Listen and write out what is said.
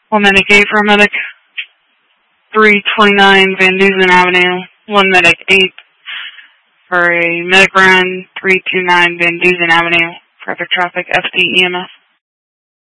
1 medic 8 for medic 329 Van Dusen Avenue. 1 medic 8 for a medic run 329 Van Dusen Avenue. Further traffic FD EMS.